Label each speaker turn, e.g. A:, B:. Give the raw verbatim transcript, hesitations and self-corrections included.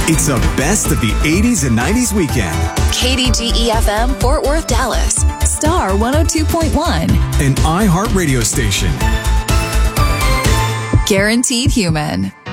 A: It's the best of the eighties and nineties weekend.
B: K D G E F M, Fort Worth, Dallas. Star one oh two point one.
A: An iHeart radio station.
B: Guaranteed Human.